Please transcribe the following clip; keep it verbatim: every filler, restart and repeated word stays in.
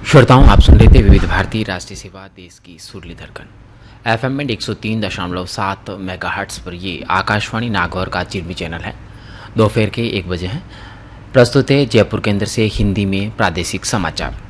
श्रोताओं, आप सुन रहे थे विविध भारती राष्ट्रीय सेवा, देश की सुरली धड़कन। एफएम में एक सौ तीन दशमलव सात मेगाहर्ट्ज पर ये आकाशवाणी नागौर का चिरवी चैनल है। दोपहर के एक बजे हैं। प्रस्तुत है जयपुर केंद्र से हिंदी में प्रादेशिक समाचार।